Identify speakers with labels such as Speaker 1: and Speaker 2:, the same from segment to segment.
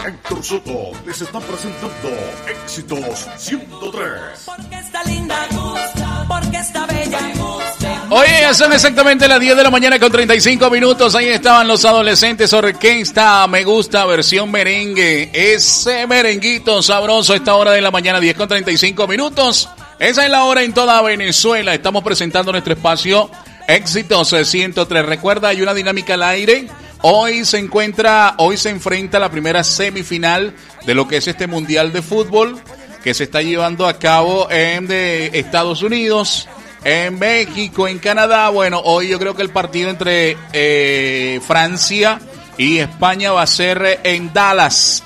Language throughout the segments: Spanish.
Speaker 1: Héctor Soto les está presentando Éxitos 103.
Speaker 2: Porque está linda, porque está bella.
Speaker 3: Oye, son exactamente las 10 de la mañana con 35 minutos. Ahí estaban los adolescentes orquesta Me Gusta versión merengue. Ese merenguito sabroso a esta hora de la mañana, 10 con 35 minutos. Esa es la hora en toda Venezuela. Estamos presentando nuestro espacio Éxitos 103. Recuerda, hay una dinámica al aire. Hoy se enfrenta la primera semifinal de lo que es este Mundial de Fútbol que se está llevando a cabo en Estados Unidos, en México, en Canadá. Bueno, hoy yo creo que el partido entre Francia y España va a ser en Dallas.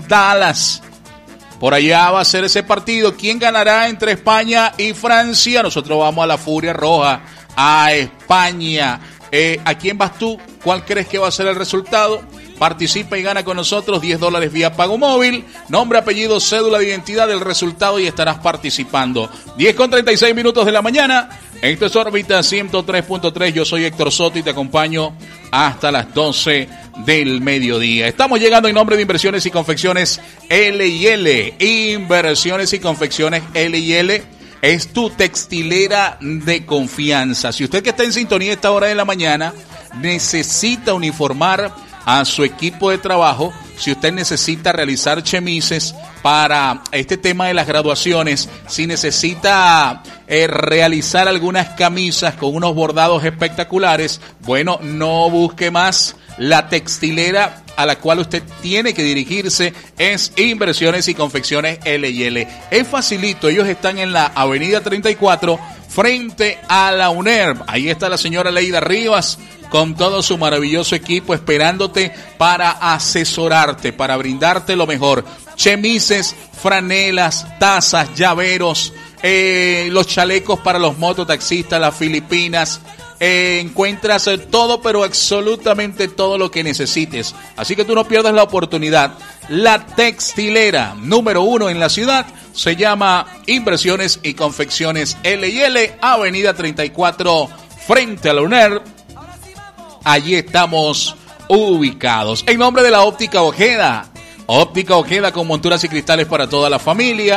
Speaker 3: Por allá va a ser ese partido. ¿Quién ganará entre España y Francia? Nosotros vamos a la Furia Roja, a España. ¿A quién vas tú? ¿Cuál crees que va a ser el resultado? Participa y gana con nosotros $10 vía pago móvil. Nombre, apellido, cédula de identidad, el resultado y estarás participando. 10 con 36 minutos de la mañana. Esto es Órbita 103.3. Yo soy Héctor Soto y te acompaño hasta las 12 del mediodía. Estamos llegando en nombre de Inversiones y Confecciones L&L. Inversiones y Confecciones L&L es tu textilera de confianza. Si usted que está en sintonía a esta hora de la mañana necesita uniformar a su equipo de trabajo, si usted necesita realizar chemises para este tema de las graduaciones, si necesita realizar algunas camisas con unos bordados espectaculares, bueno, no busque más. La textilera a la cual usted tiene que dirigirse es Inversiones y Confecciones L&L. Es facilito, ellos están en la avenida 34 frente a la UNER. Ahí está la señora Leida Rivas con todo su maravilloso equipo esperándote para asesorarte, para brindarte lo mejor. Chemises, franelas, tazas, llaveros, los chalecos para los mototaxistas, las filipinas. Encuentras todo, pero absolutamente todo lo que necesites. Así que tú no pierdas la oportunidad. La textilera número 1 en la ciudad se llama Inversiones y Confecciones L&L, avenida 34 frente a la UNER. Allí estamos ubicados. En nombre de la Óptica Ojeda. Óptica Ojeda con monturas y cristales para toda la familia.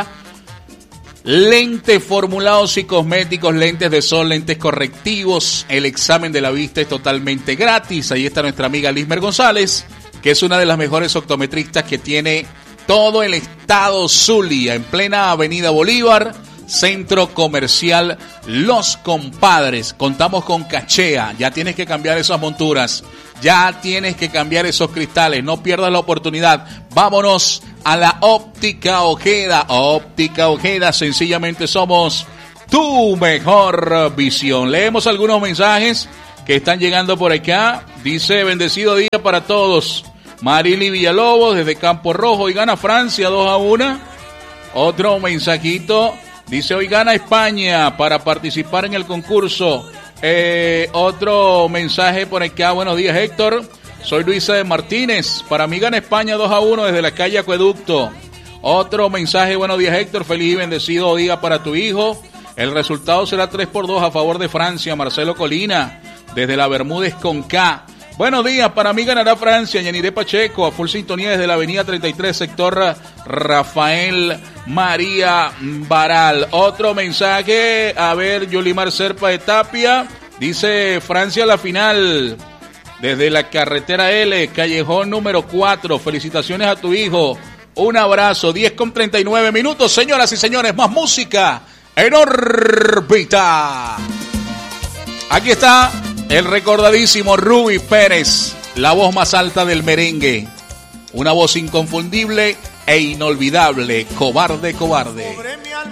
Speaker 3: Lentes formulados y cosméticos, lentes de sol, lentes correctivos. El examen de la vista es totalmente gratis. Ahí está nuestra amiga Lismer González, que es una de las mejores optometristas que tiene todo el estado Zulia, en plena avenida Bolívar, Centro Comercial Los Compadres. Contamos con cachea. Ya tienes que cambiar esas monturas, ya tienes que cambiar esos cristales. No pierdas la oportunidad. Vámonos a la Óptica Ojeda. Óptica Ojeda, sencillamente somos tu mejor visión. Leemos algunos mensajes que están llegando por acá. Dice: bendecido día para todos. Marily Villalobos desde Campo Rojo. Y gana Francia 2-1. Otro mensajito. Dice: hoy gana España para participar en el concurso. Otro mensaje por acá. Buenos días, Héctor. Soy Luisa de Martínez. Para mí gana España 2-1 desde la calle Acueducto. Otro mensaje. Buenos días, Héctor. Feliz y bendecido día para tu hijo. El resultado será 3-2 a favor de Francia. Marcelo Colina desde la Bermúdez con K. Buenos días, para mí ganará Francia. Yaniré Pacheco, a full sintonía desde la avenida 33, sector Rafael María Baral. Otro mensaje, a ver, Yolimar Serpa de Tapia, dice: Francia a la final, desde la carretera L, callejón número 4. Felicitaciones a tu hijo, un abrazo. 10 con 39 minutos, señoras y señores, más música en órbita. Aquí está el recordadísimo Ruby Pérez, la voz más alta del merengue. Una voz inconfundible e inolvidable. Cobarde, cobarde.